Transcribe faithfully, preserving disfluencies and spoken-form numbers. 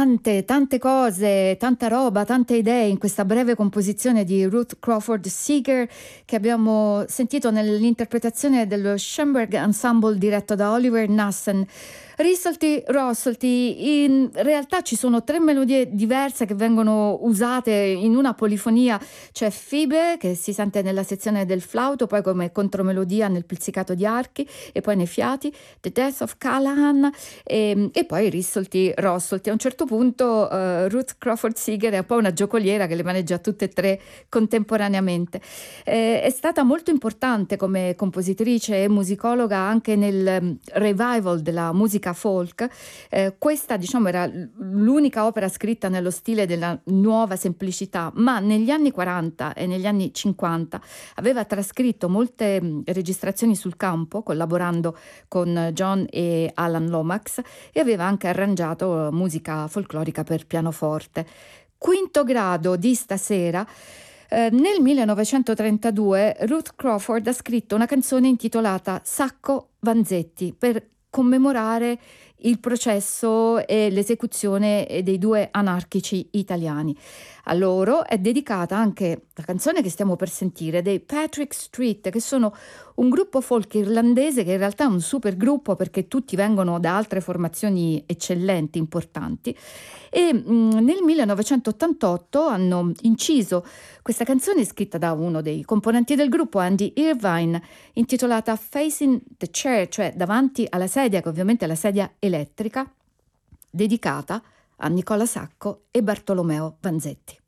Tante, tante cose, tanta roba, tante idee in questa breve composizione di Ruth Crawford Seeger che abbiamo sentito nell'interpretazione dello Schoenberg Ensemble diretto da Oliver Nassen. Risolti, Rossolti, in realtà ci sono tre melodie diverse che vengono usate in una polifonia. C'è Fibe che si sente nella sezione del flauto, poi come contromelodia nel pizzicato di archi e poi nei fiati, The Death of Callahan e, e poi Risolti, Rossolti. A un certo punto uh, Ruth Crawford Seeger è un po' una giocoliera che le maneggia tutte e tre contemporaneamente. Eh, è stata molto importante come compositrice e musicologa anche nel um, revival della musica folk. Eh, questa diciamo era l'unica opera scritta nello stile della nuova semplicità, ma negli anni quaranta e negli anni cinquanta aveva trascritto molte mh, registrazioni sul campo collaborando con John e Alan Lomax e aveva anche arrangiato musica folclorica per pianoforte. Quinto grado di stasera. Eh, nel millenovecentotrentadue Ruth Crawford ha scritto una canzone intitolata Sacco Vanzetti per commemorare il processo e l'esecuzione dei due anarchici italiani. A loro è dedicata anche la canzone che stiamo per sentire dei Patrick Street, che sono un gruppo folk irlandese che in realtà è un super gruppo perché tutti vengono da altre formazioni eccellenti, importanti, e mh, nel millenovecentottantotto hanno inciso questa canzone scritta da uno dei componenti del gruppo, Andy Irvine, intitolata Facing the Chair, cioè davanti alla sedia, che ovviamente è la sedia elettrica, dedicata a Nicola Sacco e Bartolomeo Vanzetti.